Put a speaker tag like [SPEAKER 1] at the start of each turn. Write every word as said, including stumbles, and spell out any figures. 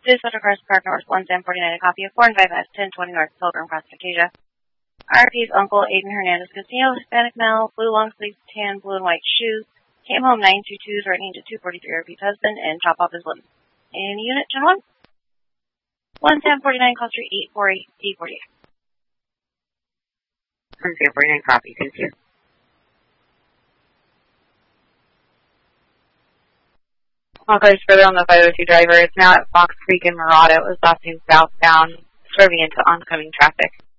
[SPEAKER 1] This Central Cars Park North one seven forty-nine, a copy of four and five S ten twenty North Pilgrim Cross Fantasia. R P's uncle, Aiden Hernandez Castillo, Hispanic male, blue long sleeves, tan, blue and white shoes, came home nine two two, threatening to two forty-three R P's husband and chop off his limbs. In unit, Gen one? one seven forty-nine, call street eight forty, eight forty-eight.
[SPEAKER 2] one seven forty-nine, copy, thank you. All cars further on the five oh two driver. It's now at Fox Creek in Murata. It was last seen southbound, swerving into oncoming traffic.